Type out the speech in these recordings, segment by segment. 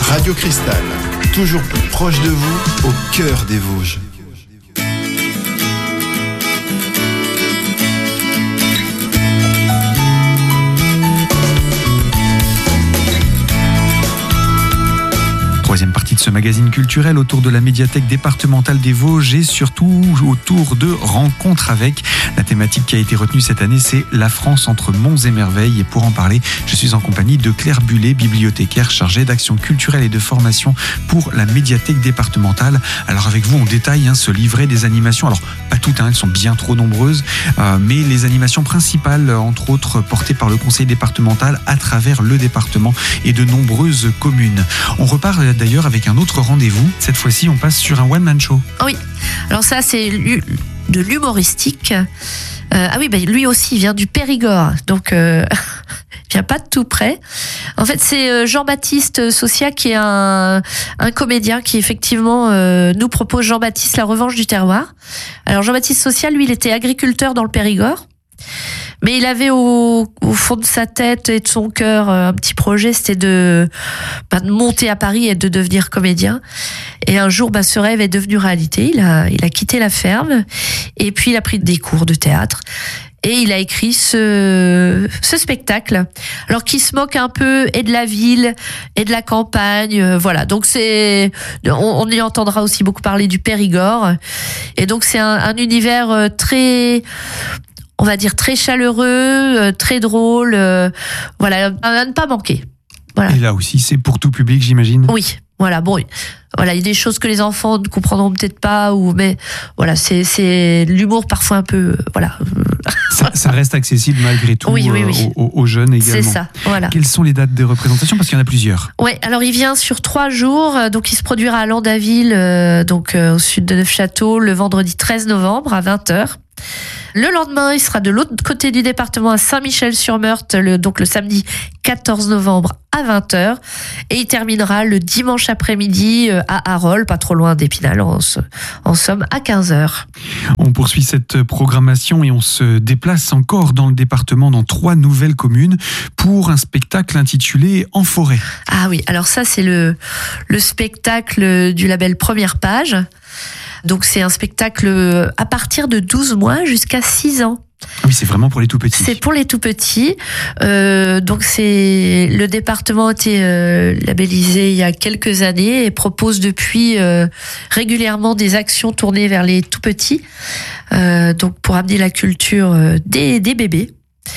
Radio Cristal, toujours plus proche de vous, au cœur des Vosges. Troisième partie de ce magazine culturel autour de la médiathèque départementale des Vosges et surtout autour de rencontres avec. La thématique qui a été retenue cette année, c'est la France entre monts et merveilles. Et pour en parler, je suis en compagnie de Claire Bullet, bibliothécaire chargée d'action culturelle et de formation pour la médiathèque départementale. Alors avec vous, on détaille ce livret des animations. Alors pas toutes, elles sont bien trop nombreuses, mais les animations principales, entre autres portées par le conseil départemental à travers le département et de nombreuses communes. On repart d'ailleurs avec un autre rendez-vous. Cette fois-ci, on passe sur un one-man show. Oui, alors ça c'est de l'humoristique. Lui aussi il vient du Périgord, donc il vient pas de tout près. En fait, c'est Jean-Baptiste Saucia qui est un comédien qui effectivement nous propose Jean-Baptiste la revanche du terroir. Alors Jean-Baptiste Saucia, lui, il était agriculteur dans le Périgord. Mais il avait au fond de sa tête et de son cœur un petit projet, c'était de monter à Paris et de devenir comédien. Et un jour, ce rêve est devenu réalité. Il a quitté la ferme et puis il a pris des cours de théâtre. Et il a écrit ce spectacle, alors qui se moque un peu et de la ville et de la campagne, voilà. Donc on y entendra aussi beaucoup parler du Périgord. Et donc c'est un univers très, on va dire, très chaleureux, très drôle, voilà, à ne pas manquer. Voilà. Et là aussi, c'est pour tout public, j'imagine. Oui, voilà. Bon, voilà, il y a des choses que les enfants ne comprendront peut-être pas, mais voilà, c'est l'humour parfois un peu, voilà. Ça reste accessible malgré tout. Oui. Aux jeunes également. C'est ça, voilà. Quelles sont les dates des représentations? Parce qu'il y en a plusieurs. Oui, alors il vient sur 3 jours, donc il se produira à Landaville, au sud de Neufchâteau, le vendredi 13 novembre à 20h. Le lendemain, il sera de l'autre côté du département à Saint-Michel-sur-Meurthe, le samedi 14 novembre à 20h. Et il terminera le dimanche après-midi à Harol, pas trop loin d'Épinal, en somme, à 15h. On poursuit cette programmation et on se déplace encore dans le département, dans 3 nouvelles communes, pour un spectacle intitulé En forêt. Ah oui, alors ça, c'est le spectacle du label Première Page. Donc c'est un spectacle à partir de 12 mois jusqu'à 6 ans. Ah oui, c'est vraiment pour les tout petits. C'est pour les tout petits. Donc le département a été labellisé il y a quelques années et propose depuis régulièrement des actions tournées vers les tout petits. Donc pour amener la culture des bébés.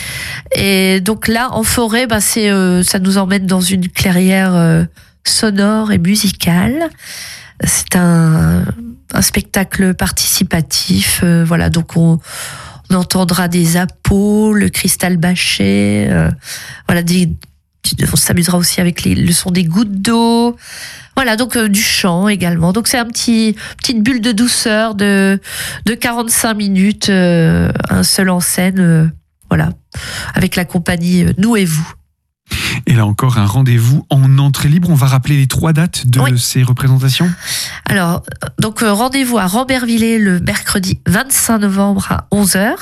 Et donc là, En forêt, ça nous emmène dans une clairière sonore et musicale. C'est un spectacle participatif, voilà. Donc on entendra des appos, le cristal bâché, voilà. On s'amusera aussi avec le son des gouttes d'eau, voilà. Donc du chant également. Donc c'est petite bulle de douceur de 45 minutes, un seul en scène, voilà, avec la compagnie Nous et vous. Et là encore, un rendez-vous en entrée libre. On va rappeler les 3 dates de ces représentations. Alors, donc rendez-vous à Rambervillers le mercredi 25 novembre à 11h.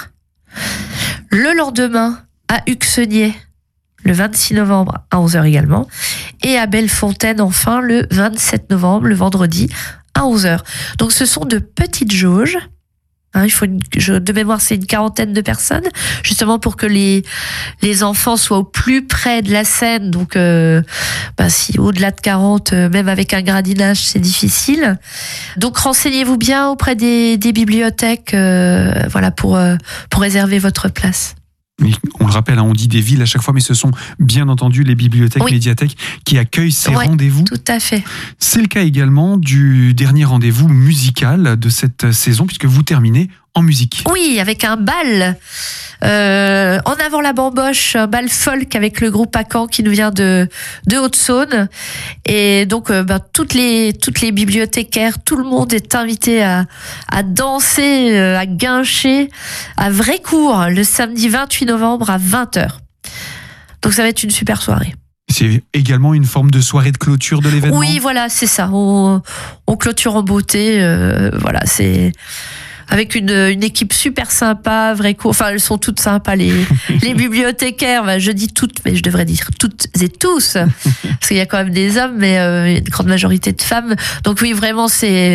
Le lendemain à Uxenier le 26 novembre à 11h également. Et à Bellefontaine enfin le 27 novembre, le vendredi à 11h. Donc ce sont de petites jauges. Il faut de mémoire, c'est une 40aine de personnes, justement pour que les enfants soient au plus près de la scène. Donc, si au-delà de 40, même avec un gradinage, c'est difficile. Donc, renseignez-vous bien auprès des bibliothèques, voilà, pour réserver votre place. Oui, on le rappelle, on dit des villes à chaque fois, mais ce sont bien entendu les bibliothèques, médiathèques qui accueillent ces rendez-vous. Tout à fait. C'est le cas également du dernier rendez-vous musical de cette saison, puisque vous terminez en musique. Oui, avec un bal. En avant la bamboche, un bal folk avec le groupe Acan qui nous vient de Haute-Saône. Et donc, toutes les bibliothécaires, tout le monde est invité à danser, à guincher à Vrécourt le samedi 28 novembre à 20h. Donc, ça va être une super soirée. C'est également une forme de soirée de clôture de l'événement. Oui, voilà, c'est ça. On clôture en beauté. Voilà, c'est avec une équipe super sympa, enfin elles sont toutes sympas les bibliothécaires. Bah, je dis toutes, mais je devrais dire toutes et tous, parce qu'il y a quand même des hommes, mais une grande majorité de femmes. Donc oui, vraiment,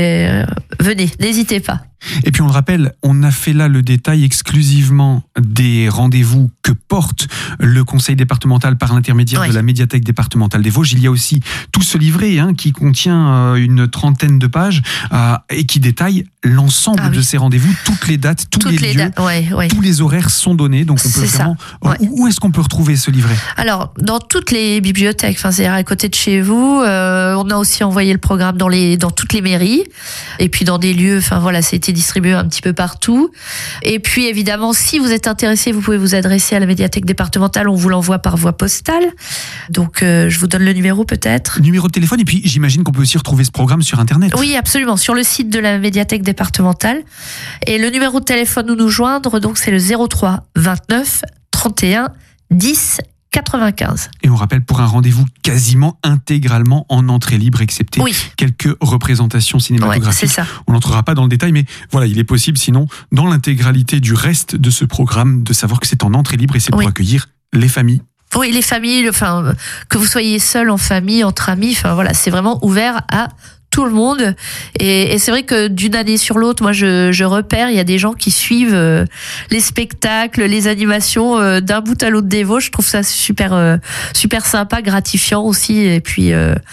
venez, n'hésitez pas. Et puis on le rappelle, on a fait là le détail exclusivement des rendez-vous que porte le conseil départemental par l'intermédiaire de la médiathèque départementale des Vosges. Il y a aussi tout ce livret qui contient une 30aine de pages et qui détaille l'ensemble de ces rendez-vous, toutes les dates, tous les lieux, tous les horaires sont donnés. Donc on peut vraiment. Où est-ce qu'on peut retrouver ce livret ? Alors dans toutes les bibliothèques, c'est-à-dire à côté de chez vous. On a aussi envoyé le programme dans toutes les mairies et puis dans des lieux. Ça a été distribué un petit peu partout. Et puis évidemment, si vous êtes intéressé, vous pouvez vous adresser à la médiathèque départementale. On vous l'envoie par voie postale. Donc je vous donne le numéro peut-être. Numéro de téléphone, et puis j'imagine qu'on peut aussi retrouver ce programme sur Internet. Oui, absolument, sur le site de la médiathèque départementale. Et le numéro de téléphone où nous joindre, donc c'est le 03 29 31 10 95. Et on rappelle, pour un rendez-vous quasiment intégralement en entrée libre, excepté quelques représentations cinématographiques. C'est ça. On n'entrera pas dans le détail, mais voilà, il est possible, sinon, dans l'intégralité du reste de ce programme, de savoir que c'est en entrée libre et c'est pour accueillir les familles. Oui, les familles, que vous soyez seul, en famille, entre amis, c'est vraiment ouvert à tout le monde. Et c'est vrai que d'une année sur l'autre, moi je repère, il y a des gens qui suivent les spectacles, les animations d'un bout à l'autre des Vosges. Je trouve ça super sympa, gratifiant aussi. Et puis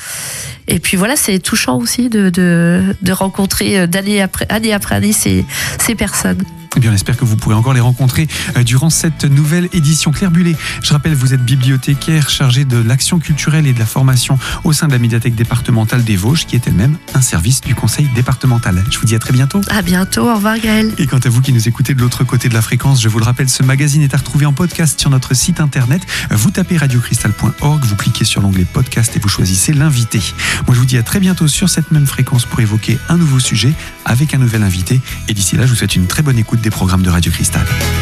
voilà, c'est touchant aussi de rencontrer année après année ces personnes. Eh bien, on espère que vous pourrez encore les rencontrer durant cette nouvelle édition. Claire Bullet, je rappelle, vous êtes bibliothécaire chargée de l'action culturelle et de la formation au sein de la médiathèque départementale des Vosges, qui est elle-même un service du conseil départemental. Je vous dis à très bientôt. À bientôt, au revoir Gaël. Et quant à vous qui nous écoutez de l'autre côté de la fréquence, je vous le rappelle, ce magazine est à retrouver en podcast sur notre site internet. Vous tapez radiocristal.org, vous cliquez sur l'onglet podcast et vous choisissez l'invité. Moi, je vous dis à très bientôt sur cette même fréquence pour évoquer un nouveau sujet avec un nouvel invité. Et d'ici là, je vous souhaite une très bonne écoute des programmes de Radio Cristal.